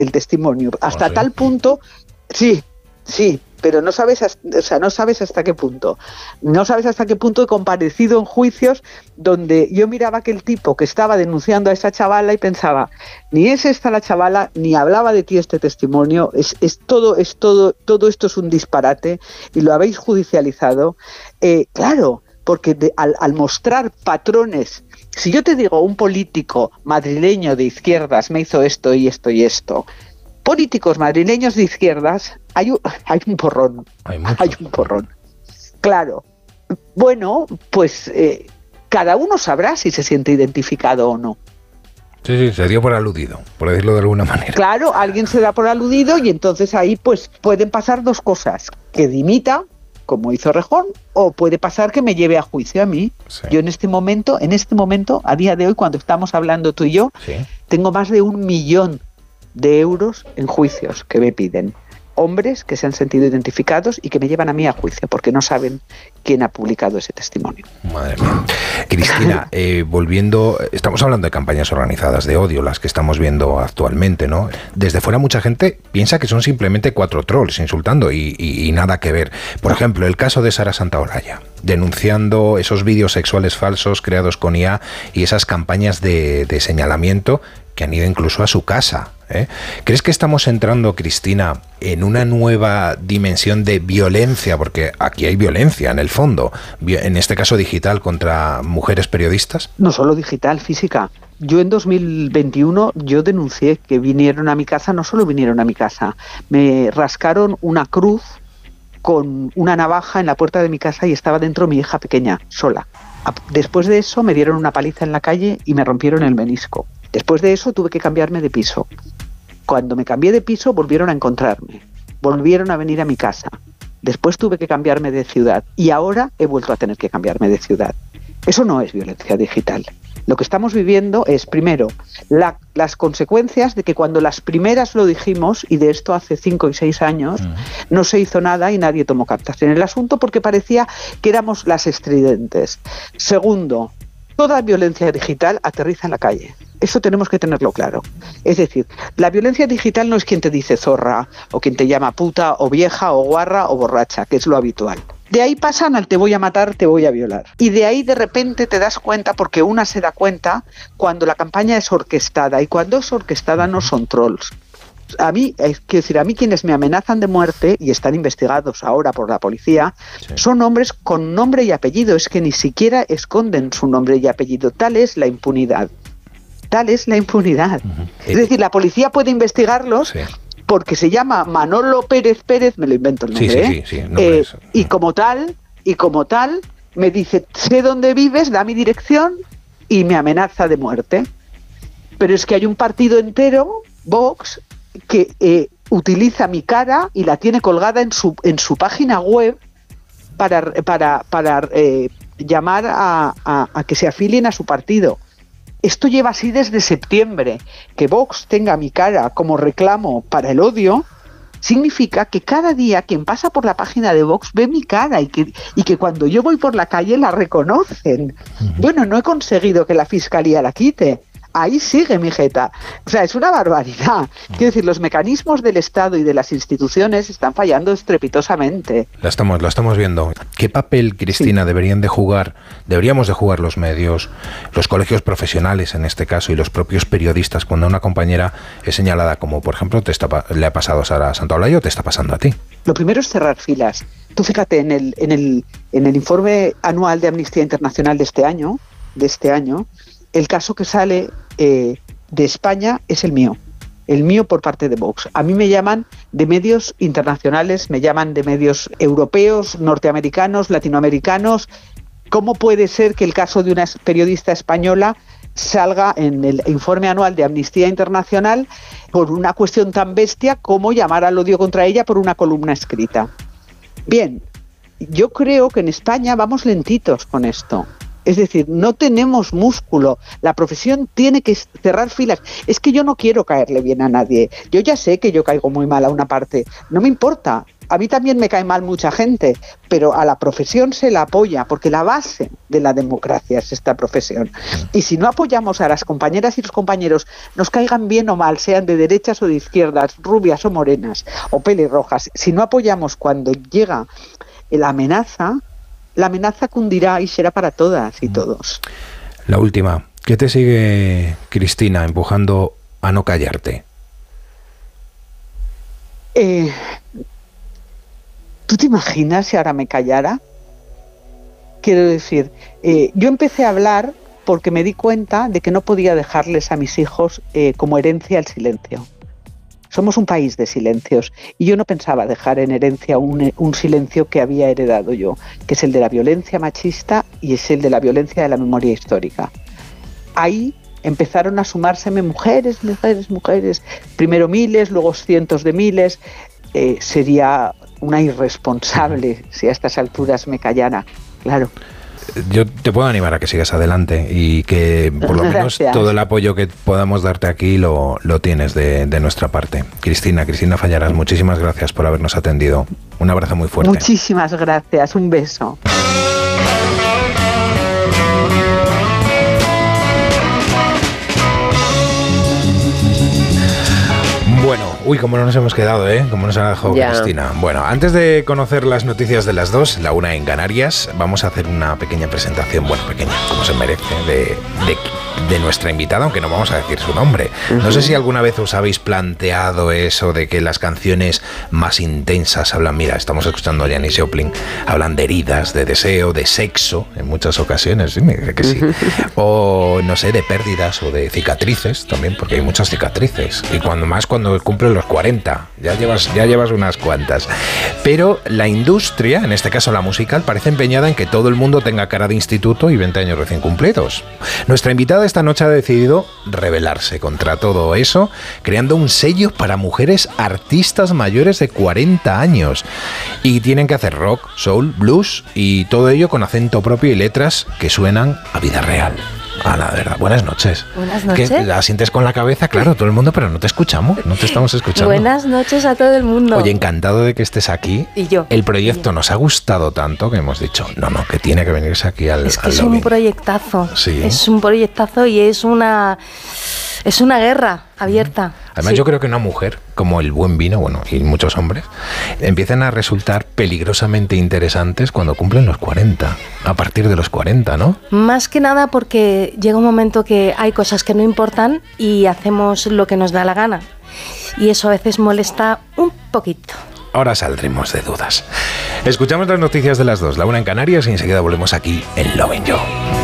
el testimonio. Hasta ¿sí? tal punto, sí, pero no sabes hasta qué punto. No sabes hasta qué punto he comparecido en juicios donde yo miraba a aquel tipo que estaba denunciando a esa chavala y pensaba, ni es esta la chavala, ni hablaba de ti este testimonio, todo esto es un disparate y lo habéis judicializado. Claro, porque al mostrar patrones, si yo te digo un político madrileño de izquierdas me hizo esto y esto y esto, políticos madrileños de izquierdas, hay un porrón. Hay un porrón. Claro. Bueno, pues cada uno sabrá si se siente identificado o no. Sí, se dio por aludido, por decirlo de alguna manera. Claro, alguien se da por aludido y entonces ahí pues pueden pasar dos cosas. Que dimita, como hizo Rejón, o puede pasar que me lleve a juicio a mí. Sí. Yo en este momento, a día de hoy, cuando estamos hablando tú y yo, sí, tengo más de 1 millón de euros en juicios que me piden hombres que se han sentido identificados y que me llevan a mí a juicio porque no saben quién ha publicado ese testimonio. Madre mía. Cristina, volviendo, estamos hablando de campañas organizadas de odio, las que estamos viendo actualmente, ¿no? Desde fuera mucha gente piensa que son simplemente 4 trolls insultando y nada que ver. Por ejemplo, el caso de Sara Santaolalla, denunciando esos vídeos sexuales falsos creados con IA y esas campañas de señalamiento que han ido incluso a su casa. ¿Crees que estamos entrando, Cristina, en una nueva dimensión de violencia? Porque aquí hay violencia en el fondo, en este caso digital, contra mujeres periodistas. No solo digital, física. Yo en 2021 yo denuncié que vinieron a mi casa, no solo vinieron a mi casa, me rascaron una cruz con una navaja en la puerta de mi casa y estaba dentro mi hija pequeña, sola. Después de eso me dieron una paliza en la calle y me rompieron el menisco. Después de eso tuve que cambiarme de piso. Cuando me cambié de piso volvieron a encontrarme, volvieron a venir a mi casa. Después tuve que cambiarme de ciudad y ahora he vuelto a tener que cambiarme de ciudad. Eso no es violencia digital. Lo que estamos viviendo es, primero, las consecuencias de que cuando las primeras lo dijimos, y de esto hace 5 y 6 años, no se hizo nada y nadie tomó cartas en el asunto porque parecía que éramos las estridentes. Segundo, toda violencia digital aterriza en la calle. Eso tenemos que tenerlo claro. Es decir, la violencia digital no es quien te dice zorra, o quien te llama puta, o vieja, o guarra, o borracha, que es lo habitual. De ahí pasan al te voy a matar, te voy a violar. Y de ahí de repente te das cuenta, porque una se da cuenta cuando la campaña es orquestada, y cuando es orquestada no son trolls. A mí quienes me amenazan de muerte, y están investigados ahora por la policía, sí, son hombres con nombre y apellido, es que ni siquiera esconden su nombre y apellido. Tal es la impunidad. Tal es la impunidad. Es decir, la policía puede investigarlos, sí, porque se llama Manolo Pérez Pérez, me lo invento el nombre, sí, y como tal, me dice, sé dónde vives, da mi dirección y me amenaza de muerte. Pero es que hay un partido entero, Vox, que utiliza mi cara y la tiene colgada en su página web para llamar a que se afilien a su partido. Esto lleva así desde septiembre. Que Vox tenga mi cara como reclamo para el odio significa que cada día quien pasa por la página de Vox ve mi cara y que cuando yo voy por la calle la reconocen. Bueno, no he conseguido que la fiscalía la quite. Ahí sigue mi jeta. O sea, es una barbaridad. Quiero decir, los mecanismos del Estado y de las instituciones están fallando estrepitosamente. La estamos viendo. ¿Qué papel, Cristina, sí, deberíamos de jugar los medios, los colegios profesionales en este caso y los propios periodistas cuando una compañera es señalada como, por ejemplo, le ha pasado a Sara Santaolalla o te está pasando a ti? Lo primero es cerrar filas. Tú fíjate, en el informe anual de Amnistía Internacional de este año, el caso que sale de España es el mío por parte de Vox. A mí me llaman de medios internacionales, me llaman de medios europeos, norteamericanos, latinoamericanos. ¿Cómo puede ser que el caso de una periodista española salga en el informe anual de Amnistía Internacional por una cuestión tan bestia como llamar al odio contra ella por una columna escrita? Bien, yo creo que en España vamos lentitos con esto. Es decir, no tenemos músculo. La profesión tiene que cerrar filas. Es que yo no quiero caerle bien a nadie. Yo ya sé que yo caigo muy mal a una parte. No me importa. a mí también me cae mal mucha gente, pero a la profesión se la apoya, porque la base de la democracia es esta profesión. Y si no apoyamos a las compañeras y los compañeros, nos caigan bien o mal, sean de derechas o de izquierdas, rubias o morenas, o pelirrojas, si no apoyamos cuando llega la amenaza cundirá y será para todas y todos. La última, ¿qué te sigue, Cristina, empujando a no callarte? ¿Tú te imaginas si ahora me callara? Quiero decir, yo empecé a hablar porque me di cuenta de que no podía dejarles a mis hijos como herencia el silencio. Somos un país de silencios y yo no pensaba dejar en herencia un silencio que había heredado yo, que es el de la violencia machista y es el de la violencia de la memoria histórica. Ahí empezaron a sumárseme mujeres, primero miles, luego cientos de miles. Sería una irresponsable si a estas alturas me callara, claro. Yo te puedo animar a que sigas adelante y que por lo menos todo el apoyo que podamos darte aquí lo tienes de nuestra parte. Cristina Fallarás, muchísimas gracias por habernos atendido. Un abrazo muy fuerte. Muchísimas gracias, un beso. Bueno, cómo no nos hemos quedado, cómo nos ha dejado Cristina. Bueno, antes de conocer las noticias de las 2, la 1 en Canarias, vamos a hacer una pequeña presentación, pequeña, como se merece, de nuestra invitada, aunque no vamos a decir su nombre. No sé si alguna vez os habéis planteado eso de que las canciones más intensas hablan, mira, estamos escuchando a Janis Joplin, hablan de heridas, de deseo, de sexo, en muchas ocasiones, sí, me dice que sí. O, no sé, de pérdidas o de cicatrices también, porque hay muchas cicatrices. Y cuando cumplen los 40, ya llevas unas cuantas. Pero la industria, en este caso la musical, parece empeñada en que todo el mundo tenga cara de instituto y 20 años recién cumplidos. Nuestra invitada esta noche ha decidido rebelarse contra todo eso, creando un sello para mujeres artistas mayores de 40 años. Y tienen que hacer rock, soul, blues y todo ello con acento propio y letras que suenan a vida real. A la verdad, buenas noches. Buenas noches. Que la sientes con la cabeza, claro, todo el mundo, pero no te escuchamos, no te estamos escuchando. Buenas noches a todo el mundo. Oye, encantado de que estés aquí. Y yo. El proyecto nos ha gustado tanto que hemos dicho, no, que tiene que venirse aquí al Es que al es lobby. un proyectazo. Sí. Es un proyectazo y es una guerra abierta. Además, yo creo que una mujer, como el buen vino, y muchos hombres, empiezan a resultar peligrosamente interesantes cuando cumplen los 40, a partir de los 40, ¿no? Más que nada porque llega un momento que hay cosas que no importan y hacemos lo que nos da la gana. Y eso a veces molesta un poquito. Ahora saldremos de dudas. Escuchamos las noticias de las 2, la 1 en Canarias y enseguida volvemos aquí en Lovin' You.